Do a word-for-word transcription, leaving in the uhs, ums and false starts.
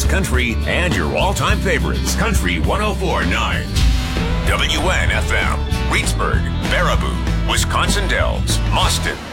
country and your all-time favorites. Country one oh four point nine. W N F M. Reedsburg, Baraboo, Wisconsin Dells, Mauston,